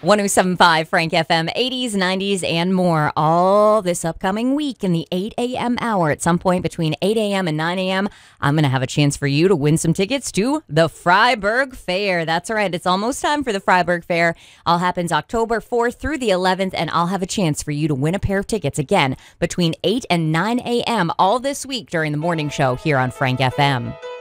107.5 Frank FM, 80s, 90s, and more. All this upcoming week in the 8 a.m. hour. At some point between 8 a.m. and 9 a.m., I'm going to have a chance for you to win some tickets to the Freiburg Fair. That's right. It's almost time for the Freiburg Fair. All happens October 4th through the 11th, and I'll have a chance for you to win a pair of tickets again between 8 and 9 a.m. all this week during the morning show here on Frank FM.